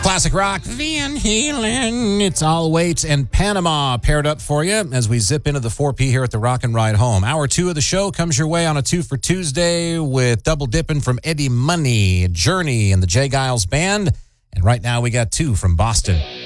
Classic rock, Van Halen. It's All Waits and Panama paired up for you as we zip into the 4P here at the Rock and Ride Home. Hour 2 of the show comes your way on a 2 for Tuesday with double dipping from Eddie Money, Journey, and the Jay Giles Band. And right now we got 2 from Boston.